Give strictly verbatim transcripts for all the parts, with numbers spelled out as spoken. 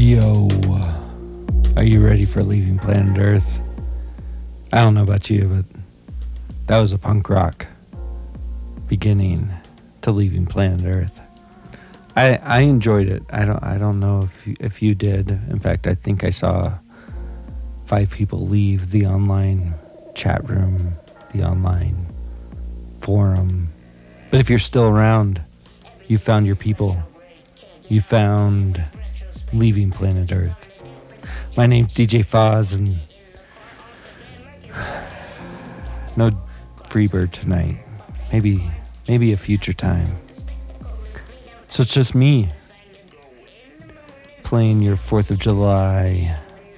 Yo, are you ready for leaving planet Earth? I don't know about you, but that was a punk rock beginning to leaving planet Earth. I I enjoyed it. I don't I don't know if you, if you did. In fact, I think I saw five people leave the online chat room, the online forum. But if you're still around, you found your people. You found leaving planet Earth. My name's D J Foz, and no Freebird tonight. Maybe, maybe a future time. So it's just me playing your fourth of July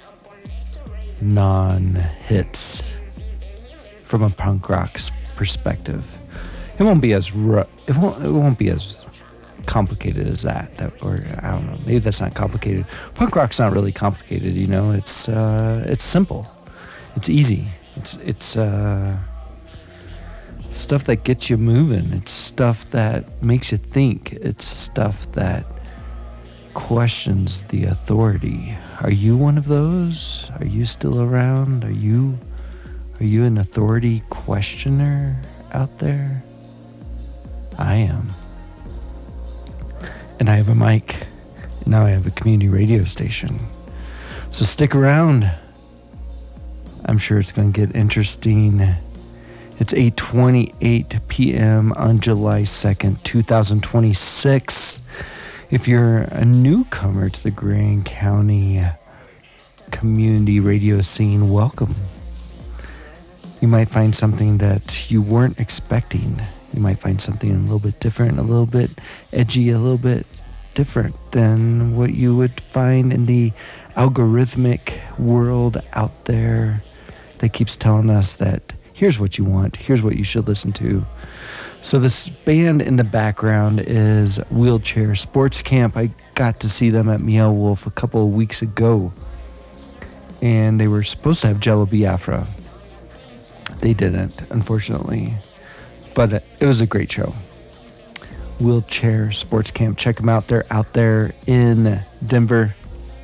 non-hits from a punk rock's perspective. It won't be as ru- it won't it won't be as complicated as that. That or I don't know. Maybe that's not complicated. Punk rock's not really complicated. You know, it's uh, it's simple. It's easy. It's it's uh, stuff that gets you moving. It's stuff that makes you think. It's stuff that questions the authority. Are you one of those? Are you still around? Are you are you an authority questioner out there? I am. And I have a mic. And now I have a community radio station. So stick around. I'm sure it's going to get interesting. It's eight twenty-eight p.m. on July second, twenty twenty-six. If you're a newcomer to the Grand County community radio scene, welcome. You might find something that you weren't expecting. You might find something a little bit different, a little bit edgy, a little bit different than what you would find in the algorithmic world out there that keeps telling us that here's what you want, here's what you should listen to. So this band in the background is Wheelchair Sports Camp. I got to see them at Meow Wolf a couple of weeks ago, and they were supposed to have Jello Biafra. They didn't, unfortunately. But it was a great show. Wheelchair Sports Camp. Check them out. They're out there in Denver.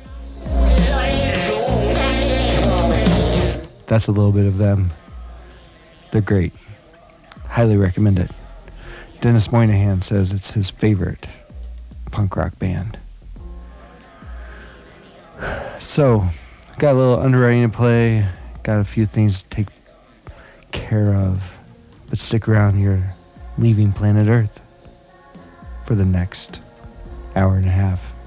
That's a little bit of them. They're great. Highly recommend it. Dennis Moynihan says it's his favorite punk rock band. So, got a little underwriting to play. Got a few things to take care of. But stick around, you're leaving planet Earth for the next hour and a half.